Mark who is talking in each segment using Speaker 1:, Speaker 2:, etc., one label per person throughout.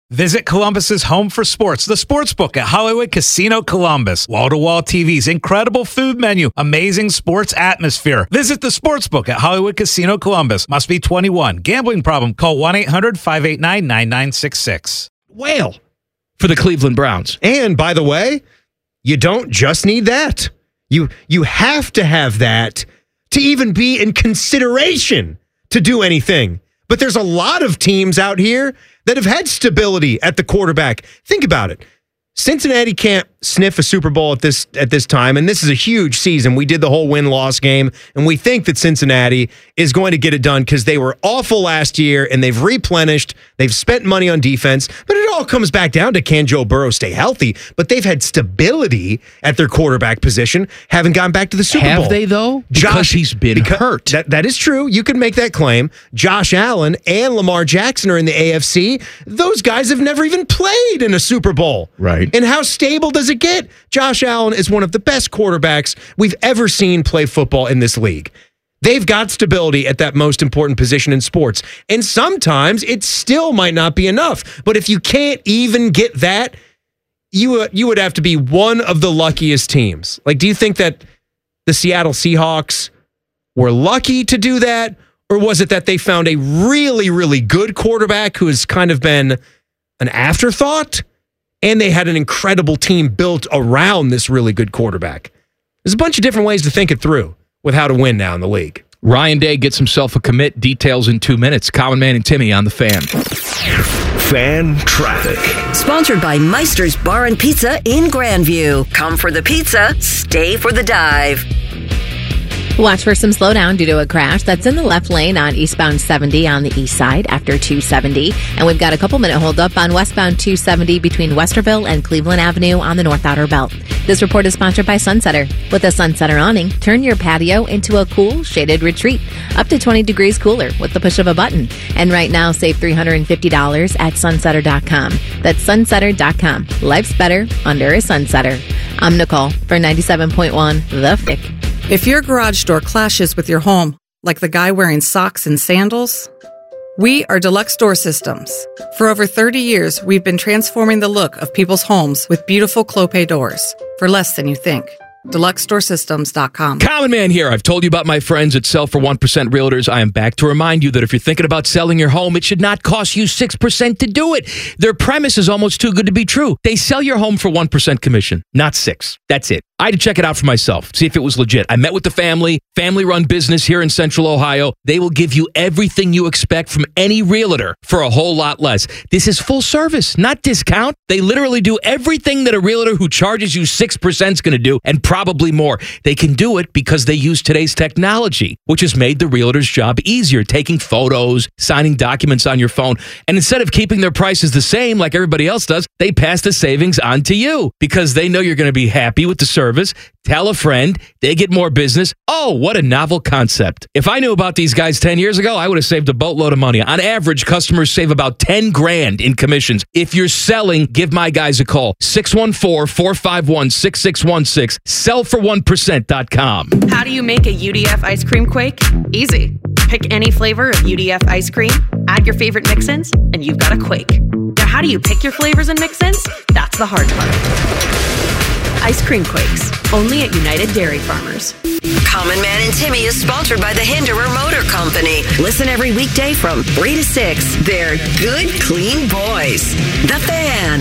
Speaker 1: Visit Columbus's home for sports, the Sportsbook at Hollywood Casino Columbus. Wall-to-wall TVs, incredible food menu, amazing sports atmosphere. Visit the Sportsbook at Hollywood Casino Columbus. Must be 21. Gambling problem? Call 1-800-589-9966.
Speaker 2: Whale for the Cleveland Browns.
Speaker 3: And by the way, you don't just need that. You have to have that to even be in consideration to do anything. But there's a lot of teams out here that have had stability at the quarterback. Think about it. Cincinnati can't sniff a Super Bowl at this time, and this is a huge season. We did the whole win-loss game, and we think that Cincinnati is going to get it done because they were awful last year, and they've replenished. They've spent money on defense, but it all comes back down to can Joe Burrow stay healthy? But they've had stability at their quarterback position, haven't gone back to the Super Bowl.
Speaker 2: Have they, though? Because he's been hurt.
Speaker 3: That is true. You can make that claim. Josh Allen and Lamar Jackson are in the AFC. Those guys have never even played in a Super Bowl.
Speaker 2: Right.
Speaker 3: And how stable does it get? Josh Allen is one of the best quarterbacks we've ever seen play football in this league. They've got stability at that most important position in sports. And sometimes it still might not be enough. But if you can't even get that, you would have to be one of the luckiest teams. Like, do you think that the Seattle Seahawks were lucky to do that? Or was it that they found a really, really good quarterback who has kind of been an afterthought? And they had an incredible team built around this really good quarterback. There's a bunch of different ways to think it through with how to win now in the league.
Speaker 2: Ryan Day gets himself a commit. Details in 2 minutes. Common Man and Timmy on the Fan.
Speaker 4: Fan traffic.
Speaker 5: Sponsored by Meister's Bar and Pizza in Grandview. Come for the pizza, stay for the dive.
Speaker 6: Watch for some slowdown due to a crash that's in the left lane on eastbound 70 on the east side after 270. And we've got a couple-minute holdup on westbound 270 between Westerville and Cleveland Avenue on the North Outer Belt. This report is sponsored by Sunsetter. With a Sunsetter awning, turn your patio into a cool, shaded retreat. Up to 20 degrees cooler with the push of a button. And right now, save $350 at sunsetter.com. That's sunsetter.com. Life's better under a Sunsetter. I'm Nicole for 97.1 The Fick.
Speaker 7: If your garage door clashes with your home, like the guy wearing socks and sandals, we are Deluxe Door Systems. For over 30 years, we've been transforming the look of people's homes with beautiful Clopay doors for less than you think. DeluxeDoorSystems.com.
Speaker 2: Common Man here. I've told you about my friends at Sell for 1% Realtors. I am back to remind you that if you're thinking about selling your home, it should not cost you 6% to do it. Their premise is almost too good to be true. They sell your home for 1% commission, not 6%. That's it. I had to check it out for myself, see if it was legit. I met with the family-run business here in Central Ohio. They will give you everything you expect from any realtor for a whole lot less. This is full service, not discount. They literally do everything that a realtor who charges you 6% is going to do, and probably more. They can do it because they use today's technology, which has made the realtor's job easier, taking photos, signing documents on your phone. And instead of keeping their prices the same like everybody else does, they pass the savings on to you because they know you're going to be happy with the service. Tell a friend, they get more business. Oh, what a novel concept. If I knew about these guys 10 years ago, I would have saved a boatload of money. On average, customers save about $10,000 in commissions. If you're selling, give my guys a call. 614-451-6616. Sellfor1%.com.
Speaker 8: How do you make a UDF ice cream quake? Easy. Pick any flavor of UDF ice cream, add your favorite mix-ins, and you've got a quake. Now, how do you pick your flavors and mix-ins? That's the hard part. Ice cream quakes, only at United Dairy Farmers.
Speaker 5: Common Man and Timmy is sponsored by the Hinderer Motor Company. Listen every weekday from 3 to 6. They're good, clean boys. The Fan.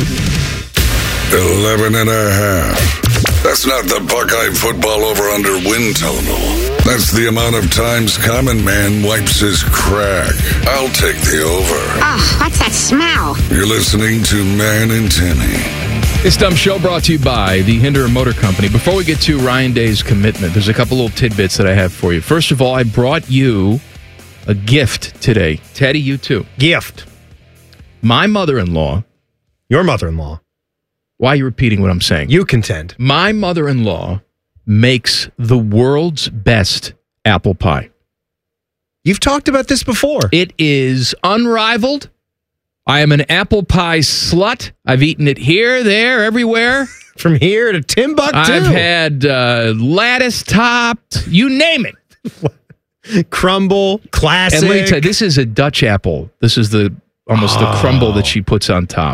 Speaker 9: 11 and a half. That's not the Buckeye football over-under win total. That's the amount of times Common Man wipes his crack. I'll take the over.
Speaker 10: Oh, what's that smell?
Speaker 9: You're listening to Man and Timmy.
Speaker 2: This dumb show brought to you by the Hinderer Motor Company. Before we get to Ryan Day's commitment, there's a couple little tidbits that I have for you. First of all, I brought you a gift today. Teddy, you too.
Speaker 3: Gift.
Speaker 2: My mother-in-law.
Speaker 3: Your mother-in-law.
Speaker 2: Why are you repeating what I'm saying?
Speaker 3: You contend.
Speaker 2: My mother-in-law makes the world's best apple pie.
Speaker 3: You've talked about this before.
Speaker 2: It is unrivaled. I am an apple pie slut. I've eaten it here, there, everywhere.
Speaker 3: From here to Timbuktu.
Speaker 2: I've had lattice topped, you name it.
Speaker 3: Crumble, classic.
Speaker 2: And let me tell you, this is a Dutch apple. This is almost the crumble that she puts on top.